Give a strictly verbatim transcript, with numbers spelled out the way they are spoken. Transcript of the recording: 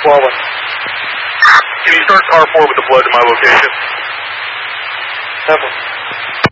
twelve one. Can you start car four with the flood to my location? Temple.